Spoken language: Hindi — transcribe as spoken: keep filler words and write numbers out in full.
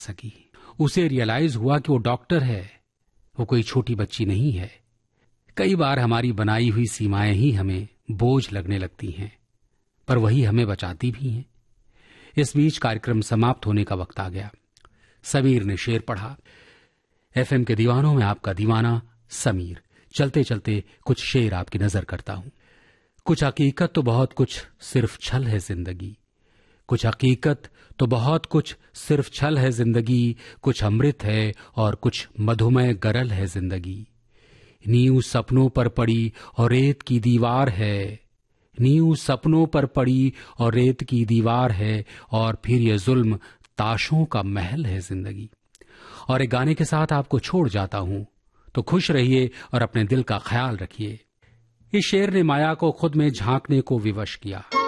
सकी। उसे रियलाइज हुआ कि वो डॉक्टर है, वो कोई छोटी बच्ची नहीं है। कई बार हमारी बनाई हुई सीमाएं ही हमें बोझ लगने लगती हैं, पर वही हमें बचाती भी हैं। इस बीच कार्यक्रम समाप्त होने का वक्त आ गया। समीर ने शेर पढ़ा। एफएम के दीवानों में आपका दीवाना समीर। चलते चलते कुछ शेर आपकी नजर करता हूं। कुछ हकीकत तो बहुत कुछ सिर्फ छल है जिंदगी, कुछ हकीकत तो बहुत कुछ सिर्फ छल है जिंदगी, कुछ अमृत है और कुछ मधुमय गरल है जिंदगी। नींव सपनों पर पड़ी और रेत की दीवार है, नींव सपनों पर पड़ी और रेत की दीवार है, और फिर ये जुल्म ताशों का महल है जिंदगी। और एक गाने के साथ आपको छोड़ जाता हूं, तो खुश रहिए और अपने दिल का ख्याल रखिए। इस शेर ने माया को खुद में झांकने को विवश किया।